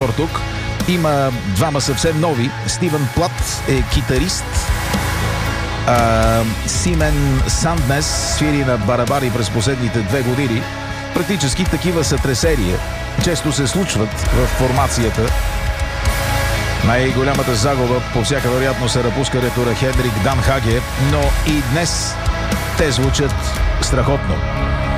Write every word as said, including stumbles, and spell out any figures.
треньор тук. Има двама съвсем нови. Стивен Плат е китарист. А, Симен Санднес свири на барабари през последните две години. Практически такива сътресения често се случват в формацията. Най-голямата загуба по всяка вероятност е напускането на Хенрик Дан Хаге, но и днес те звучат страхотно.